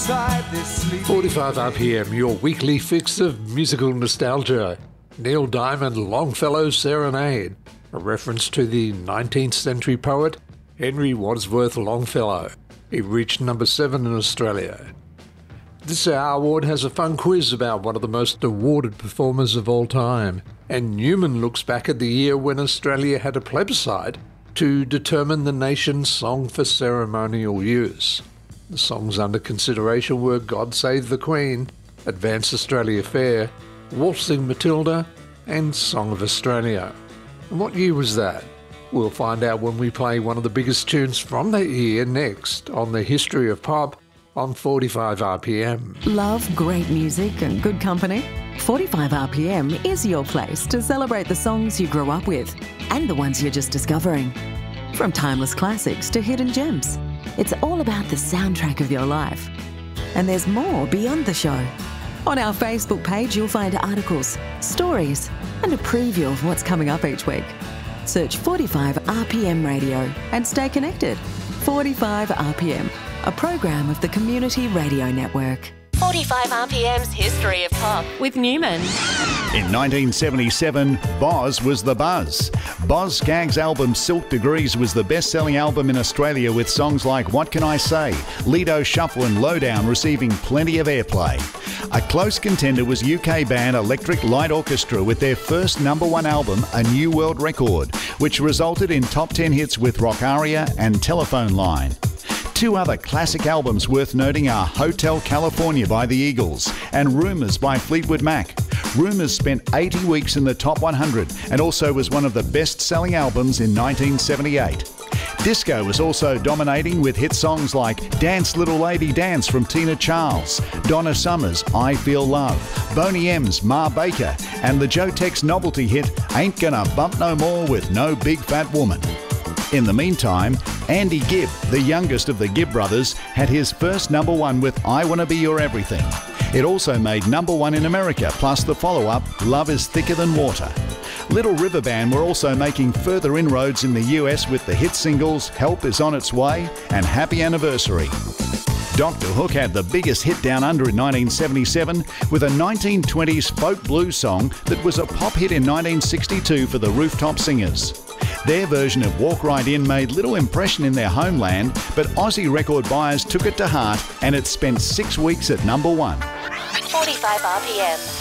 45 RPM, your weekly fix of musical nostalgia. Neil Diamond, Longfellow's Serenade, a reference to the 19th century poet Henry Wadsworth Longfellow. He reached number 7 in Australia. This Hour Award has a fun quiz about one of the most awarded performers of all time, and Newman looks back at the year when Australia had a plebiscite to determine the nation's song for ceremonial use. The songs under consideration were God Save the Queen, Advance Australia Fair, Waltzing Matilda, and Song of Australia. And what year was that? We'll find out when we play one of the biggest tunes from that year next on the History of Pop on 45 RPM. Love great music and good company? 45 RPM is your place to celebrate the songs you grew up with and the ones you're just discovering. From timeless classics to hidden gems, it's all about the soundtrack of your life. And there's more beyond the show. On our Facebook page, you'll find articles, stories, and a preview of what's coming up each week. Search 45 RPM Radio and stay connected. 45 RPM, a program of the Community Radio Network. 45 RPM's History of Pop with Newman. In 1977, Boz was the buzz. Boz Scaggs' album Silk Degrees was the best-selling album in Australia, with songs like What Can I Say, Lido Shuffle and Lowdown receiving plenty of airplay. A close contender was UK band Electric Light Orchestra with their first #1 album, A New World Record, which resulted in top 10 hits with Rock Aria and Telephone Line. Two other classic albums worth noting are Hotel California by the Eagles and Rumours by Fleetwood Mac. Rumours spent 80 weeks in the top 100 and also was one of the best-selling albums in 1978. Disco was also dominating with hit songs like Dance Little Lady Dance from Tina Charles, Donna Summer's I Feel Love, Boney M's Ma Baker, and the Joe Tex novelty hit Ain't Gonna Bump No More with No Big Fat Woman. In the meantime, Andy Gibb, the youngest of the Gibb brothers, had his first #1 with I Wanna Be Your Everything. It also made #1 in America, plus the follow-up, Love Is Thicker Than Water. Little River Band were also making further inroads in the US with the hit singles Help Is On Its Way and Happy Anniversary. Dr. Hook had the biggest hit down under in 1977 with a 1920s folk blues song that was a pop hit in 1962 for the Rooftop Singers. Their version of Walk Right In made little impression in their homeland, but Aussie record buyers took it to heart and it spent 6 weeks at #1. 45 RPM.